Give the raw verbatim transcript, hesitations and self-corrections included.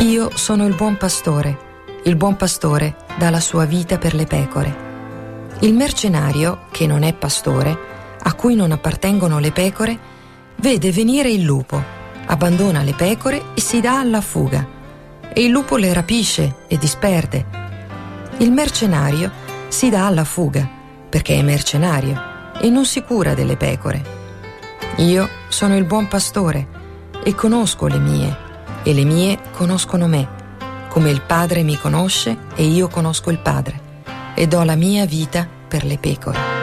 Io sono il buon pastore. Il buon pastore dà la sua vita per le pecore. Il mercenario, che non è pastore, a cui non appartengono le pecore, vede venire il lupo, abbandona le pecore e si dà alla fuga. E il lupo le rapisce e disperde. Il mercenario si dà alla fuga perché è mercenario e non si cura delle pecore. Io sono il buon pastore e conosco le mie, e le mie conoscono me, come il Padre mi conosce e io conosco il Padre, e do la mia vita per le pecore.